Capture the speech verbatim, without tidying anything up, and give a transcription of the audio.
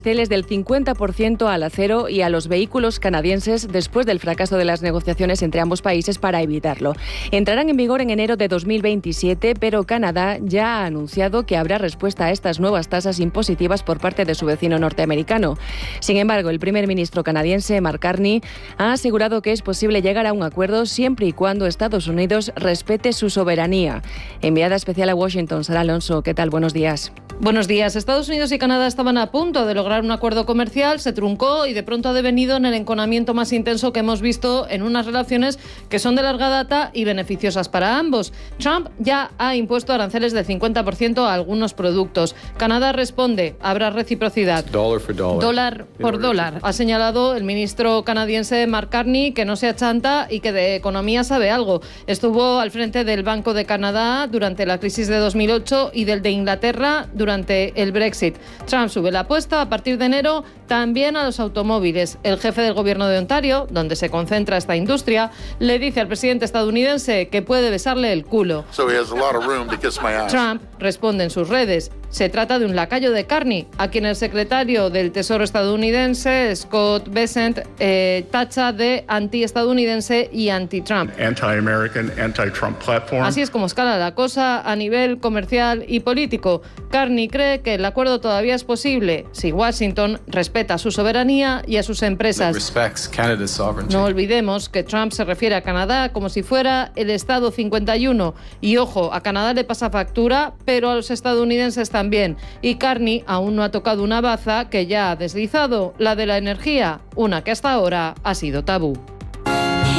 Teles del cincuenta por ciento al acero y a los vehículos canadienses después del fracaso de las negociaciones entre ambos países para evitarlo. Entrarán en vigor en enero de dos mil veintisiete, pero Canadá ya ha anunciado que habrá respuesta a estas nuevas tasas impositivas por parte de su vecino norteamericano. Sin embargo, el primer ministro canadiense, Mark Carney, ha asegurado que es posible llegar a un acuerdo siempre y cuando Estados Unidos respete su soberanía. Enviada especial a Washington, Sara Alonso, ¿qué tal? Buenos días. Buenos días. Estados Unidos y Canadá estaban a punto de lograr un acuerdo comercial, se truncó y de pronto ha devenido en el enconamiento más intenso que hemos visto en unas relaciones que son de larga data y beneficiosas para ambos. Trump ya ha impuesto aranceles del cincuenta por ciento a algunos productos. Canadá responde, habrá reciprocidad. Dollar for dollar. Dólar por dólar. Ha señalado el ministro canadiense Mark Carney que no se achanta y que de economía sabe algo. Estuvo al frente del Banco de Canadá durante la crisis de dos mil ocho y del de Inglaterra durante durante el Brexit. Trump sube la apuesta a partir de enero también a los automóviles. El jefe del gobierno de Ontario, donde se concentra esta industria, le dice al presidente estadounidense que puede besarle el culo. So he has a lot of room to kiss my ass. Trump responde en sus redes. Se trata de un lacayo de Carney, a quien el secretario del Tesoro estadounidense, Scott Bessent, eh, tacha de anti-estadounidense y anti-Trump. Anti-American, anti-Trump platform. Así es como escala la cosa a nivel comercial y político. Carney cree que el acuerdo todavía es posible si Washington respeta su soberanía y a sus empresas. No olvidemos que Trump se refiere a Canadá como si fuera el Estado cincuenta y uno. Y ojo, a Canadá le pasa factura, pero a los estadounidenses también. También. Y Carney aún no ha tocado una baza que ya ha deslizado, la de la energía, una que hasta ahora ha sido tabú.